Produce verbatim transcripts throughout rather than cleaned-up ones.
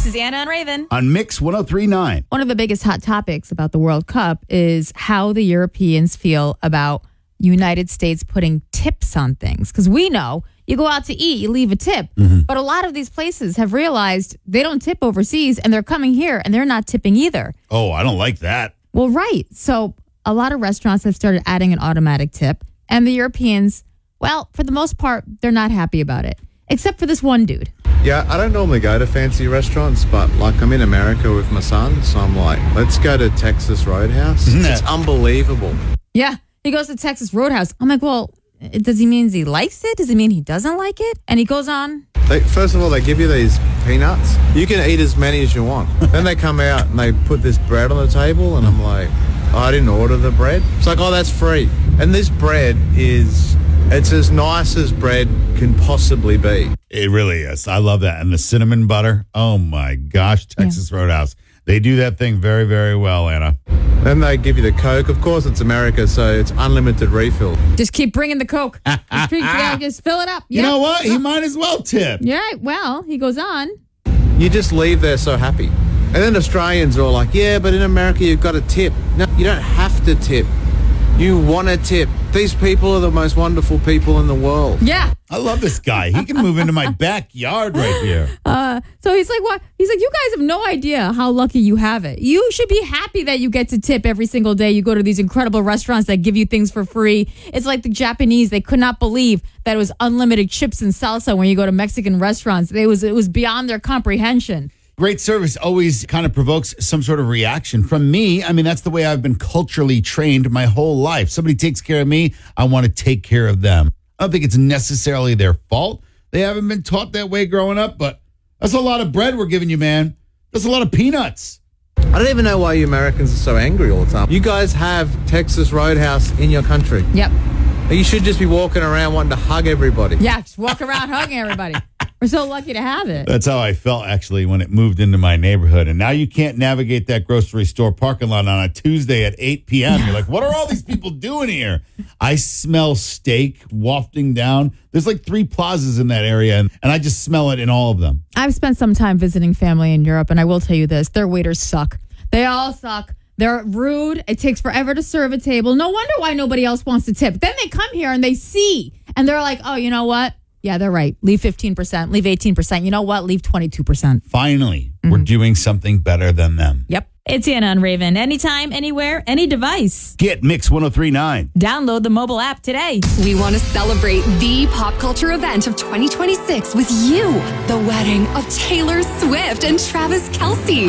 This is Anna and Raven on Mix one oh three point nine. One of the biggest hot topics about the World Cup is how the Europeans feel about United States putting tips on things. Because we know you go out to eat, you leave a tip. Mm-hmm. But a lot of these places have realized they don't tip overseas and they're coming here and they're not tipping either. Oh, I don't like that. Well, right. So a lot of restaurants have started adding an automatic tip. And the Europeans, well, for the most part, they're not happy about it. Except for this one dude. Yeah, I don't normally go to fancy restaurants, but like I'm in America with my son, so I'm like, let's go to Texas Roadhouse. It's unbelievable. Yeah, he goes to Texas Roadhouse. I'm like, well, does he mean he likes it? Does it mean he doesn't like it? And he goes on. They, first of all, they give you these peanuts. You can eat as many as you want. Then they come out and they put this bread on the table, and I'm like, oh, I didn't order the bread. It's like, oh, that's free. And this bread is... it's as nice as bread can possibly be. It really is. I love that. And the cinnamon butter. Oh, my gosh. Texas yeah. Roadhouse. They do that thing very, very well, Anna. Then they give you the Coke. Of course, it's America, so it's unlimited refill. Just keep bringing the Coke. just, keep, yeah, just fill it up. You yeah. know what? He might as well tip. Yeah, well, he goes on. You just leave there so happy. And then Australians are all like, yeah, but in America, you've got to tip. No, you don't have to tip. You want to tip. These people are the most wonderful people in the world. Yeah. I love this guy. He can move into my backyard right here. Uh, so he's like, what? He's like, you guys have no idea how lucky you have it. You should be happy that you get to tip every single day. You go to these incredible restaurants that give you things for free. It's like the Japanese. They could not believe that it was unlimited chips and salsa when you go to Mexican restaurants. It was, it was beyond their comprehension. Great service always kind of provokes some sort of reaction from me. I mean, that's the way I've been culturally trained my whole life. Somebody takes care of me, I want to take care of them. I don't think it's necessarily their fault. They haven't been taught that way growing up, but that's a lot of bread we're giving you, man. That's a lot of peanuts. I don't even know why you Americans are so angry all the time. You guys have Texas Roadhouse in your country. Yep. You should just be walking around wanting to hug everybody. Yeah, just walk around hugging everybody. We're so lucky to have it. That's how I felt, actually, when it moved into my neighborhood. And now you can't navigate that grocery store parking lot on a Tuesday at eight p.m. You're like, what are all these people doing here? I smell steak wafting down. There's like three plazas in that area, and, and I just smell it in all of them. I've spent some time visiting family in Europe, and I will tell you this. Their waiters suck. They all suck. They're rude. It takes forever to serve a table. No wonder why nobody else wants to tip. Then they come here and they see, and they're like, oh, you know what? Yeah, they're right. Leave fifteen percent, leave eighteen percent. You know what? Leave twenty-two percent. Finally, mm-hmm. we're doing something better than them. Yep. It's Anna and Raven. Anytime, anywhere, any device. Get Mix one oh three point nine. Download the mobile app today. We want to celebrate the pop culture event of twenty twenty-six with you. The wedding of Taylor Swift and Travis Kelce.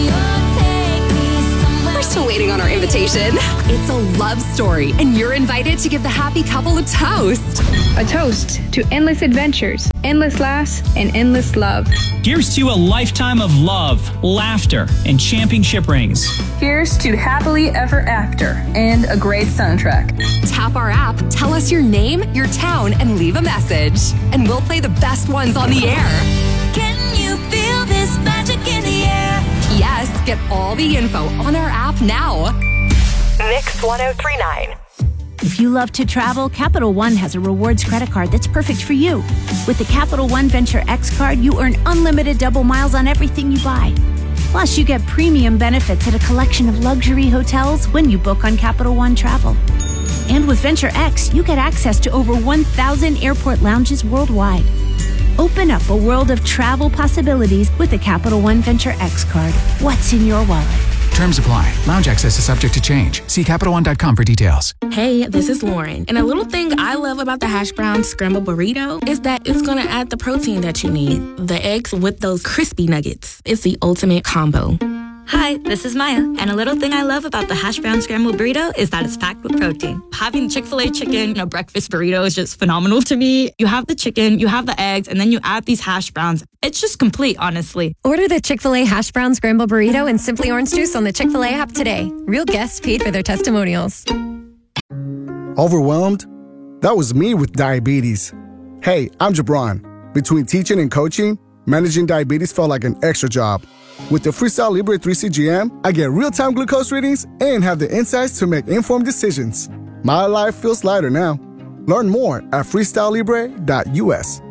We're still waiting on our invitation. It's a love story, and you're invited to give the happy couple a toast. A toast to endless adventures, endless laughs, and endless love. Here's to a lifetime of love, laughter, and championship rings. Here's to happily ever after and a great soundtrack. Tap our app, tell us your name, your town, and leave a message. And we'll play the best ones on the air. Can you feel this magic in the air? Yes, get all the info on our app now. Mix one oh three point nine. If you love to travel, Capital One has a rewards credit card that's perfect for you. With the Capital One Venture X card, you earn unlimited double miles on everything you buy. Plus, you get premium benefits at a collection of luxury hotels when you book on Capital One Travel. And with Venture X, you get access to over one thousand airport lounges worldwide. Open up a world of travel possibilities with the Capital One Venture X card. What's in your wallet? Terms apply. Lounge access is subject to change. See Capital One dot com for details. Hey, this is Lauren. And a little thing I love about the hash brown scramble burrito is that it's going to add the protein that you need. The eggs with those crispy nuggets. It's the ultimate combo. Hi, this is Maya, and a little thing I love about the hash brown scrambled burrito is that it's packed with protein. Having Chick-fil-A chicken in a breakfast burrito is just phenomenal to me. You have the chicken, you have the eggs, and then you add these hash browns. It's just complete, honestly. Order the Chick-fil-A hash brown scrambled burrito and Simply Orange Juice on the Chick-fil-A app today. Real guests paid for their testimonials. Overwhelmed? That was me with diabetes. Hey, I'm Jabron. Between teaching and coaching, managing diabetes felt like an extra job. With the Freestyle Libre three C G M, I get real-time glucose readings and have the insights to make informed decisions. My life feels lighter now. Learn more at freestyle libre dot u s.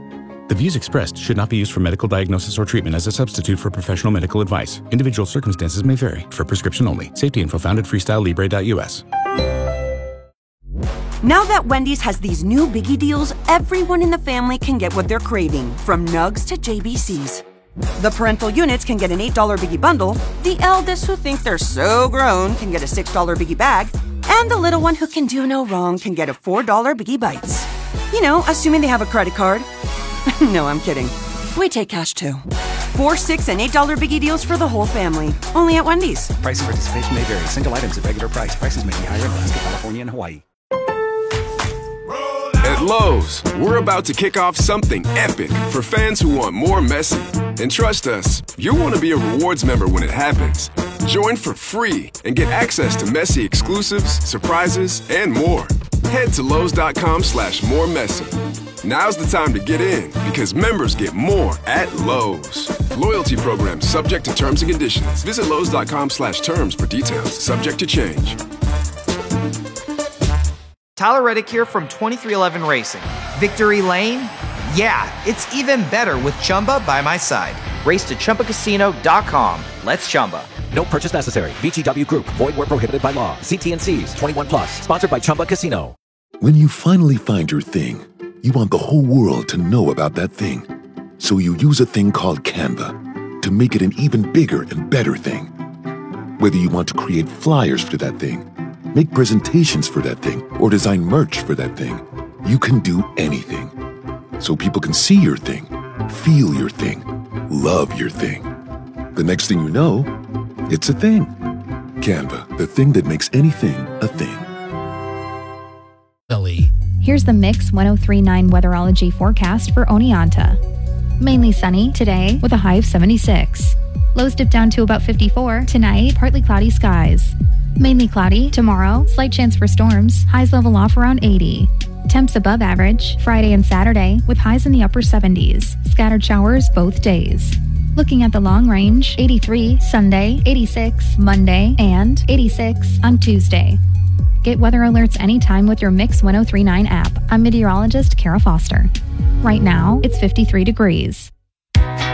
The views expressed should not be used for medical diagnosis or treatment as a substitute for professional medical advice. Individual circumstances may vary. For prescription only. Safety info found at freestyle libre dot u s. Now that Wendy's has these new biggie deals, everyone in the family can get what they're craving, from nugs to J B Cs. The parental units can get an eight dollar biggie bundle, the eldest who think they're so grown can get a six dollar biggie bag, and the little one who can do no wrong can get a four dollar biggie bites. You know, assuming they have a credit card. No, I'm kidding. We take cash too. Four, six, and eight dollar biggie deals for the whole family. Only at Wendy's. Price and participation may vary. Single items at regular price. Prices may be higher in Alaska, California, and Hawaii. At Lowe's, we're about to kick off something epic for fans who want more Messi. And trust us, you'll want to be a rewards member when it happens. Join for free and get access to Messi exclusives, surprises, and more. Head to Lowe's.com slash more Messi. Now's the time to get in because members get more at Lowe's. Loyalty program subject to terms and conditions. Visit Lowe's.com slash terms for details. Subject to change. Tyler Reddick here from twenty-three eleven Racing. Victory Lane? Yeah, it's even better with Chumba by my side. Race to Chumba Casino dot com. Let's Chumba. No purchase necessary. V G W Group. Void where prohibited by law. See T N Cs. twenty-one plus. Sponsored by Chumba Casino. When you finally find your thing, you want the whole world to know about that thing. So you use a thing called Canva to make it an even bigger and better thing. Whether you want to create flyers for that thing, make presentations for that thing, or design merch for that thing, you can do anything. So people can see your thing, feel your thing, love your thing. The next thing you know, it's a thing. Canva, the thing that makes anything a thing. Ellie. Here's the Mix ten thirty-nine weatherology forecast for Oneonta. Mainly sunny today with a high of seventy-six. Lows dip down to about fifty-four. Tonight, partly cloudy skies. Mainly cloudy tomorrow, slight chance for storms. Highs level off around eighty. Temps above average Friday and Saturday with highs in the upper seventies. Scattered showers both days. Looking at the long range, eighty-three Sunday, eighty-six Monday, and eighty-six on Tuesday. Get weather alerts anytime with your Mix ten thirty-nine app. I'm meteorologist Kara Foster. Right now, it's fifty-three degrees.